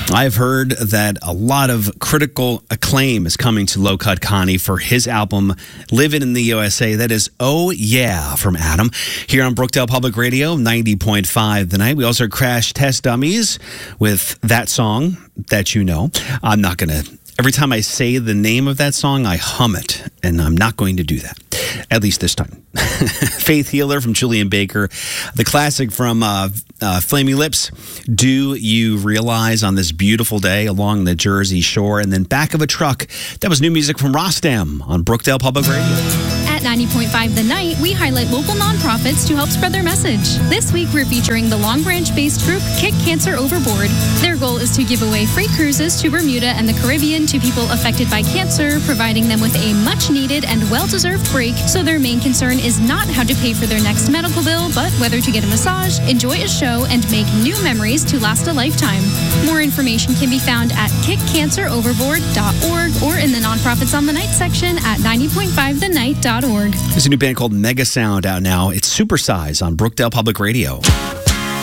I've heard that a lot of critical acclaim is coming to Low Cut Connie for his album Living in the USA. That is Oh Yeah from Adam here on Brookdale Public Radio 90.5 The Night. We also Crash Test Dummies with that song that you know. I'm not going to, every time I say the name of that song, I hum it, and I'm not going to do that, at least this time. Faith Healer from Julian Baker, the classic from Flaming Lips, Do You Realize, on this beautiful day along the Jersey Shore, and then Back of a Truck. That was new music from Rostam on Brookdale Public Radio. At 90.5 The Night, we highlight local nonprofits to help spread their message. This week, we're featuring the Long Branch-based group Kick Cancer Overboard. Their goal is to give away free cruises to Bermuda and the Caribbean to people affected by cancer, providing them with a much-needed and well-deserved break. So their main concern is not how to pay for their next medical bill, but whether to get a massage, enjoy a show, and make new memories to last a lifetime. More information can be found at kickcanceroverboard.org or in the Nonprofits on the Night section at 90.5thenight.org. There's a new band called Mega Sound out now. It's Supersize on Brookdale Public Radio.